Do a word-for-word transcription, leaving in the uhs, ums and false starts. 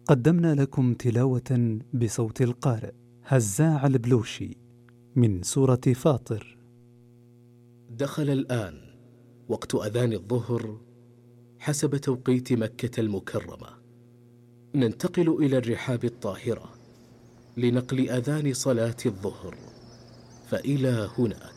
قدمنا لكم تلاوة بصوت القارئ هزاع البلوشي من سورة فاطر. دخل الآن وقت أذان الظهر حسب توقيت مكة المكرمة. ننتقل إلى الرحاب الطاهرة لنقل أذان صلاة الظهر، فإلى هناك.